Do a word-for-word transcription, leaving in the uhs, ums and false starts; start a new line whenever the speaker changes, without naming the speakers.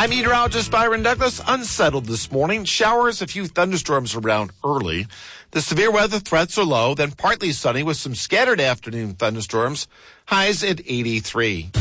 I'm meteorologist Byron Douglas. Unsettled this morning. Showers, a few thunderstorms around early. The severe weather threats are low, then partly sunny with some scattered afternoon thunderstorms. Highs at eighty-three.